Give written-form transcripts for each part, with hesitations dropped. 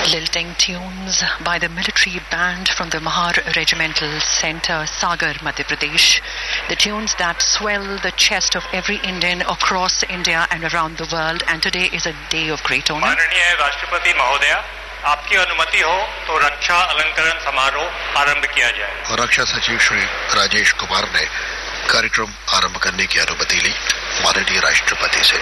Lilting tunes by the military band from the Mahar Regimental Centre, Sagar, Madhya Pradesh. The tunes that swell the chest of every Indian across India and around the world. And today is a day of great honor. माननीय राष्ट्रपति महोदया, आपकी अनुमति हो तो रक्षा अलंकरण समारोह आरंभ किया जाए। रक्षा सचिव श्री राजेश कुमार ने कार्यक्रम आरंभ करने की अनुमति ली माननीय राष्ट्रपति से।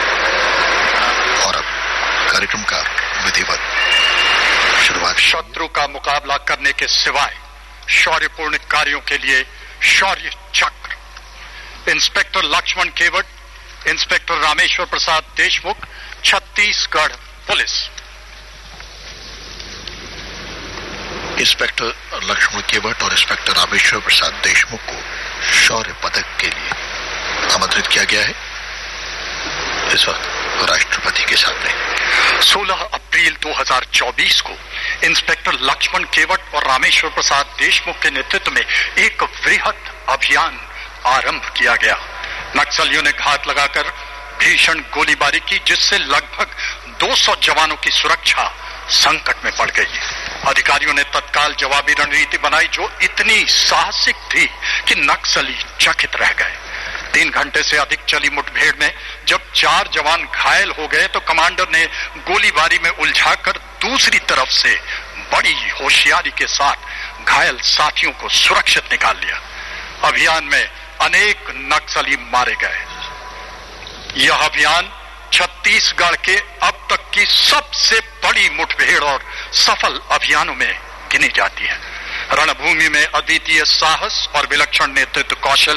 और अब कार्यक्रम का विधिवत शुरुआत। शत्रु का मुकाबला करने के सिवाय शौर्यपूर्ण कार्यों के लिए शौर्य चक्र इंस्पेक्टर लक्ष्मण केवट, inspector Rameshwar Prasad Deshmukh, Chhattisgarh police. Inspector Lakshman केवट और इंस्पेक्टर रामेश्वर प्रसाद देशमुख को शौर्य पदक के लिए आमंत्रित किया गया है। इस वक्त राष्ट्रपति के सामने 16 अप्रैल 2024 को इंस्पेक्टर लक्ष्मण केवट और रामेश्वर प्रसाद देशमुख के नेतृत्व में एक वृहद अभियान आरंभ किया गया। नक्सलियों ने घात लगाकर भीषण गोलीबारी की, जिससे लगभग 200 जवानों की सुरक्षा संकट में पड़ गई। अधिकारियों ने तत्काल जवाबी रणनीति बनाई, जो इतनी साहसिक थी कि नक्सली चकित रह गए। 3 घंटे से अधिक चली मुठभेड़ में जब 4 जवान घायल हो गए तो कमांडर ने गोलीबारी में उलझाकर दूसरी तरफ से बड़ी होशियारी के साथ घायल साथियों को सुरक्षित निकाल लिया। अभियान में अनेक नक्सली मारे गए। यह अभियान छत्तीसगढ़ के अब तक की सबसे बड़ी मुठभेड़ और सफल अभियानों में गिनी जाती है। रणभूमि में अद्वितीय साहस और विलक्षण नेतृत्व कौशल